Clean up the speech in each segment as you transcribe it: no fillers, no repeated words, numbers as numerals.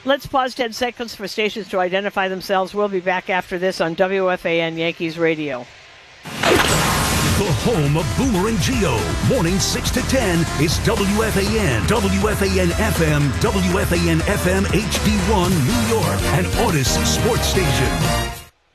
Let's pause 10 seconds for stations to identify themselves. We'll be back after this on WFAN Yankees Radio. The home of Boomer and Geo. Morning 6 to 10 is WFAN, WFAN FM, WFAN FM HD1 New York, and Odyssey Sports Station.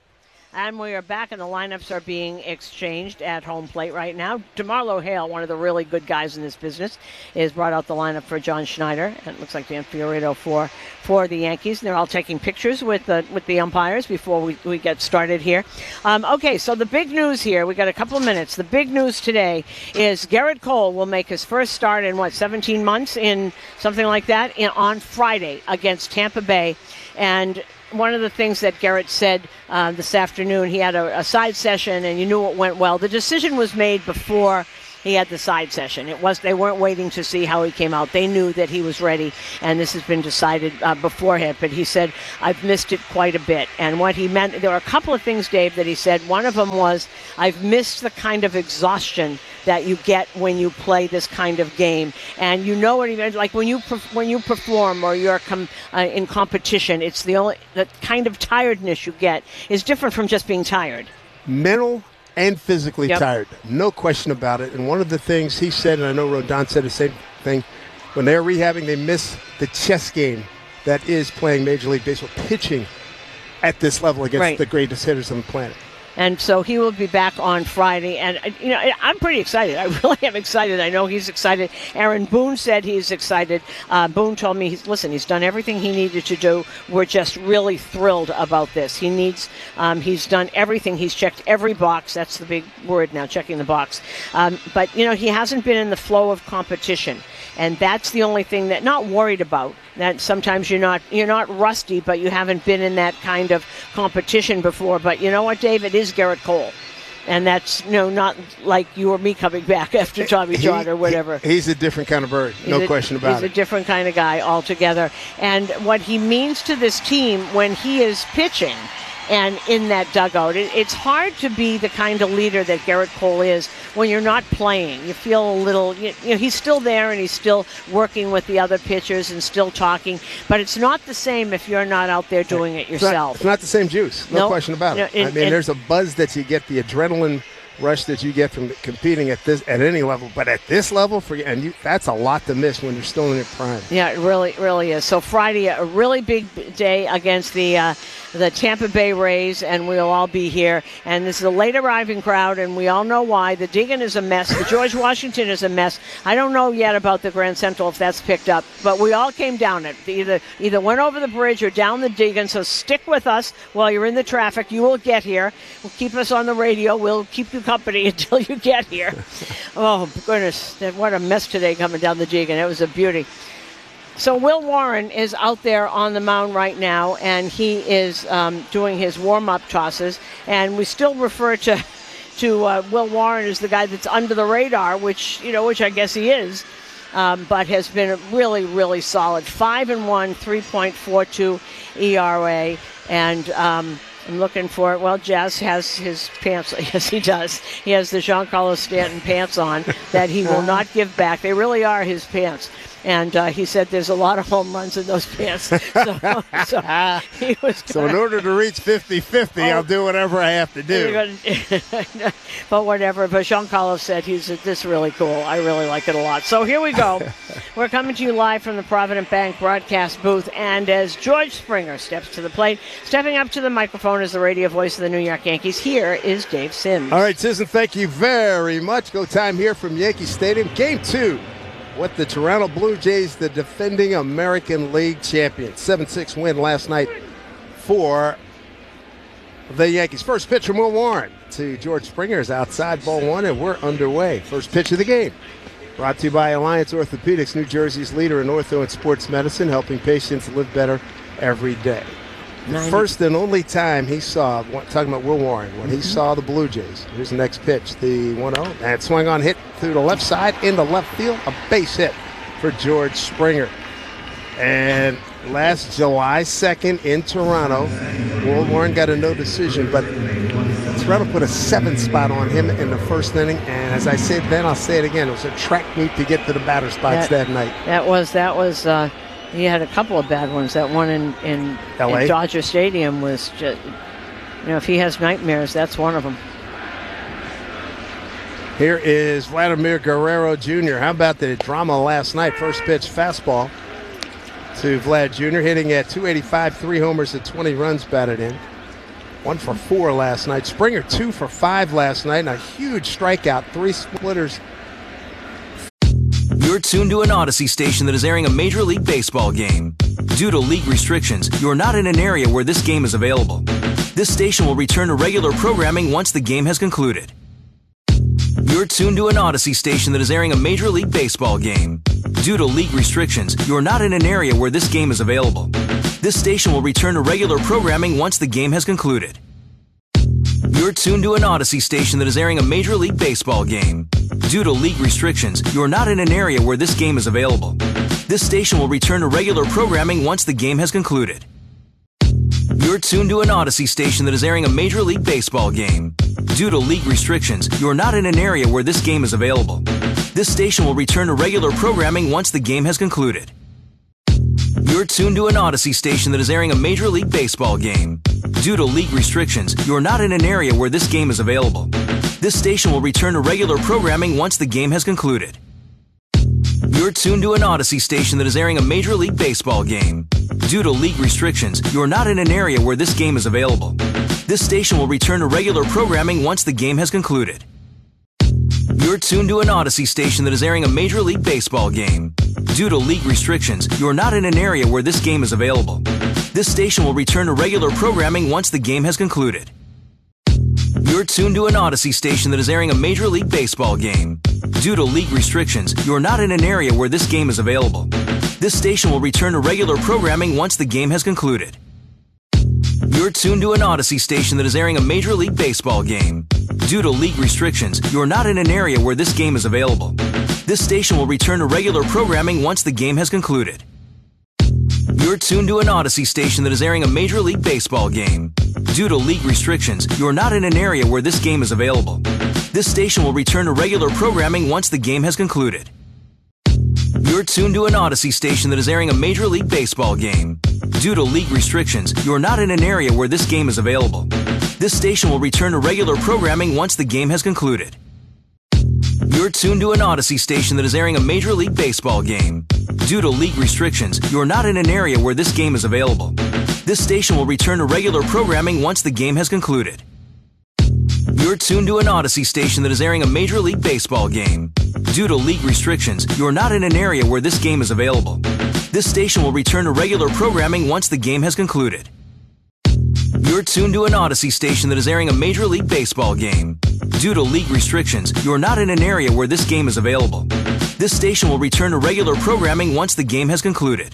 And we are back, and the lineups are being exchanged at home plate right now. DeMarlo Hale, one of the really good guys in this business, is brought out the lineup for John Schneider. And it looks like Dan Fiorito for the Yankees. And they're all taking pictures with the umpires before we get started here. Okay, so the big news here, we got a couple of minutes. The big news today is Gerrit Cole will make his first start in, 17 months, in something like that, on Friday against Tampa Bay. And one of the things that Gerrit said this afternoon, he had a side session, and you knew it went well. The decision was made before he had the side session. They weren't waiting to see how he came out. They knew that he was ready, and this has been decided beforehand. But he said, I've missed it quite a bit. And what he meant, there were a couple of things, Dave, that he said. One of them was, I've missed the kind of exhaustion that you get when you play this kind of game. And you know what, like when you perform or you're in competition, it's the kind of tiredness you get is different from just being tired. Mental and physically tired. No question about it. And one of the things he said, and I know Rodon said the same thing, when they're rehabbing, they miss the chess game that is playing Major League Baseball, pitching at this level against the greatest hitters on the planet. And so he will be back on Friday. And, I'm pretty excited. I really am excited. I know he's excited. Aaron Boone said he's excited. Boone told me, he's done everything he needed to do. We're just really thrilled about this. He's done everything. He's checked every box. That's the big word now, checking the box. But, he hasn't been in the flow of competition. And that's the only thing that not worried about. That sometimes you're not rusty, but you haven't been in that kind of competition before. But you know what, Dave? It is Gerrit Cole. And that's not like you or me coming back after Tommy John or whatever. He's a different kind of bird, no question about it. He's a different kind of guy altogether. And what he means to this team when he is pitching and in that dugout, it's hard to be the kind of leader that Gerrit Cole is when you're not playing. You feel a little, he's still there and he's still working with the other pitchers and still talking, but it's not the same if you're not out there doing it yourself. It's not the same juice, no question about it. There's a buzz that you get, the adrenaline rush that you get from competing at any level, but at this level, that's a lot to miss when you're still in your prime. Yeah, it really, really is. So Friday, a really big day against the Tampa Bay Rays, and we'll all be here. And this is a late arriving crowd, and we all know why. The Deegan is a mess. The George Washington is a mess. I don't know yet about the Grand Central if that's picked up, but we all came down it. Either went over the bridge or down the Deegan. So stick with us while you're in the traffic. You will get here. We'll keep us on the radio. We'll keep you company until you get here. Oh, goodness. What a mess today coming down the Deegan. It was a beauty. So Will Warren is out there on the mound right now, and he is doing his warm-up tosses. And we still refer to Will Warren as the guy that's under the radar, which I guess he is, but has been really, really solid. 5-1, 3.42 ERA, and I'm looking for it. Well, Jazz has his pants. Yes, he does. He has the Giancarlo Stanton pants on that he will not give back. They really are his pants. And he said there's a lot of home runs in those pants. So in order to reach 50-50, I'll do whatever I have to do. But whatever. But Giancarlo said this is really cool. I really like it a lot. So here we go. We're coming to you live from the Provident Bank broadcast booth. And as George Springer steps to the plate, stepping up to the microphone as the radio voice of the New York Yankees, here is Dave Sims. All right, Susan, thank you very much. Go time here from Yankee Stadium. Game 2. With the Toronto Blue Jays, the defending American League champions. 7-6 win last night for the Yankees. First pitch from Will Warren to George Springer is outside, ball one, and we're underway. First pitch of the game. Brought to you by Alliance Orthopedics, New Jersey's leader in ortho and sports medicine, helping patients live better every day. The first and only time he saw, talking about Will Warren, when he saw the Blue Jays. Here's the next pitch, the 1-0. And swung on, hit through the left side into left field. A base hit for George Springer. And last July 2nd in Toronto, Will Warren got a no decision, but Toronto put a 7 spot on him in the first inning. And as I said then, I'll say it again. It was a track meet to get to the batter spots that night. That was He had a couple of bad ones. That one in Dodger Stadium was just, if he has nightmares, that's one of them. Here is Vladimir Guerrero Jr. How about the drama last night? First pitch fastball to Vlad Jr. hitting at 285, 3 homers and 20 runs batted in. 1 for 4 last night. Springer 2 for 5 last night, and a huge strikeout, 3 splitters. You're tuned to an Odyssey station that is airing a Major League Baseball game. Due to league restrictions, you're not in an area where this game is available. This station will return to regular programming once the game has concluded. You're tuned to an Odyssey station that is airing a Major League Baseball game. Due to league restrictions, you're not in an area where this game is available. This station will return to regular programming once the game has concluded. You're tuned to an Odyssey station that is airing a Major League Baseball game. Due to league restrictions, you're not in an area where this game is available. This station will return to regular programming once the game has concluded. You're tuned to an Odyssey station that is airing a Major League Baseball game. Due to league restrictions, you're not in an area where this game is available. This station will return to regular programming once the game has concluded. You're tuned to an Odyssey station that is airing a Major League Baseball game. Due to league restrictions, you're not in an area where this game is available. This station will return to regular programming once the game has concluded. You're tuned to an Odyssey station that is airing a Major League Baseball game. Due to league restrictions, you're not in an area where this game is available. This station will return to regular programming once the game has concluded. You're tuned to an Odyssey station that is airing a Major League Baseball game. Due to league restrictions, you're not in an area where this game is available. This station will return to regular programming once the game has concluded. You're tuned to an Odyssey station that is airing a Major League Baseball game. Due to league restrictions, you're not in an area where this game is available. This station will return to regular programming once the game has concluded. You're tuned to an Odyssey station that is airing a Major League Baseball game. Due to league restrictions, you're not in an area where this game is available. This station will return to regular programming once the game has concluded. You're tuned to an Odyssey station that is airing a Major League Baseball game. Due to league restrictions, you're not in an area where this game is available. This station will return to regular programming once the game has concluded. You're tuned to an Odyssey station that is airing a Major League Baseball game. Due to league restrictions, you're not in an area where this game is available. This station will return to regular programming once the game has concluded. You're tuned to an Odyssey station that is airing a Major League Baseball game. Due to league restrictions, you're not in an area where this game is available. This station will return to regular programming once the game has concluded. You're tuned to an Odyssey station that is airing a Major League Baseball game. Due to league restrictions, you're not in an area where this game is available. This station will return to regular programming once the game has concluded. You're tuned to an Odyssey station that is airing a Major League Baseball game. Due to league restrictions, you're not in an area where this game is available. This station will return to regular programming once the game has concluded.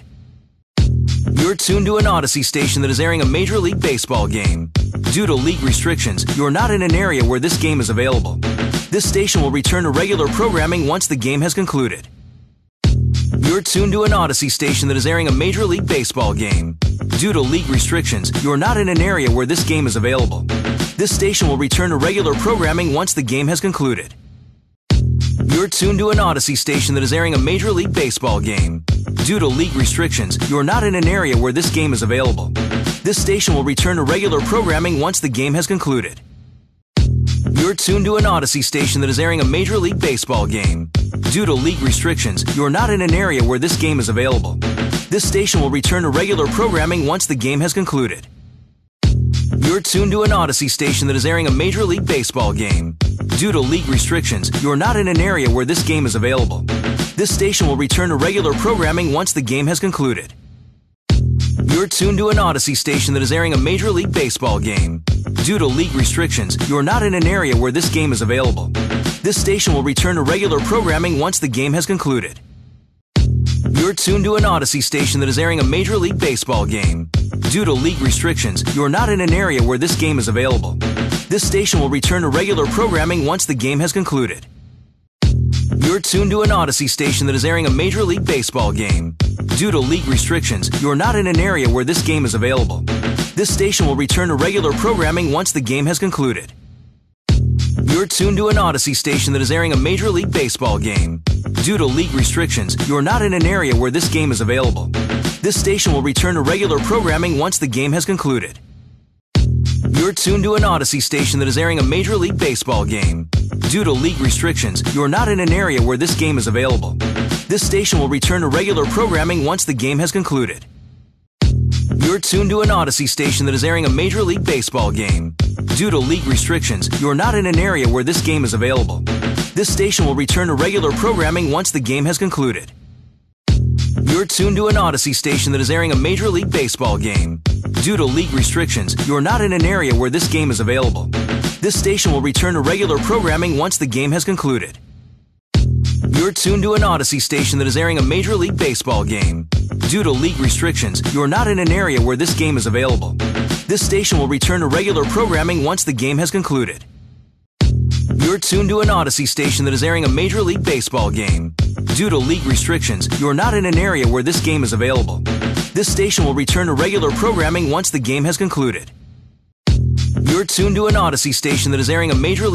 You're tuned to an Odyssey station that is airing a Major League Baseball game. Due to league restrictions, you're not in an area where this game is available. This station will return to regular programming once the game has concluded. You're tuned to an Odyssey station that is airing a Major League Baseball game. Due to league restrictions, you're not in an area where this game is available. This station will return to regular programming once the game has concluded. You're tuned to an Odyssey station that is airing a Major League Baseball game. Due to league restrictions, you're not in an area where this game is available. This station will return to regular programming once the game has concluded. You're tuned to an Odyssey station that is airing a Major League Baseball game. Due to league restrictions, you're not in an area where this game is available. This station will return to regular programming once the game has concluded. You're tuned to an Odyssey station that is airing a Major League Baseball game. Due to league restrictions, you're not in an area where this game is available. This station will return to regular programming once the game has concluded. You're tuned to an Odyssey station that is airing a Major League Baseball game. Due to league restrictions, you're not in an area where this game is available. This station will return to regular programming once the game has concluded. You're tuned to an Odyssey station that is airing a Major League Baseball game. Due to league restrictions, you're not in an area where this game is available. This station will return to regular programming once the game has concluded. You're tuned to an Odyssey station that is airing a Major League Baseball game. Due to league restrictions, you're not in an area where this game is available. This station will return to regular programming once the game has concluded. You're tuned to an Odyssey station that is airing a Major League Baseball game. Due to league restrictions, you're not in an area where this game is available. This station will return to regular programming once the game has concluded. You're tuned to an Odyssey station that is airing a Major League Baseball game. Due to league restrictions, you're not in an area where this game is available. This station will return to regular programming once the game has concluded. You're tuned to an Odyssey station that is airing a Major League Baseball game. Due to league restrictions, you're not in an area where this game is available. This station will return to regular programming once the game has concluded. You're tuned to an Odyssey station that is airing a Major League Baseball game. Due to league restrictions, you're not in an area where this game is available. This station will return to regular programming once the game has concluded. You're tuned to an Odyssey station that is airing a Major League Baseball game. Due to league restrictions, you're not in an area where this game is available. This station will return to regular programming once the game has concluded. You're tuned to an Odyssey station that is airing a Major League Baseball game. Due to league restrictions, you're not in an area where this game is available. This station will return to regular programming once the game has concluded. You're tuned to an Odyssey station that is airing a Major League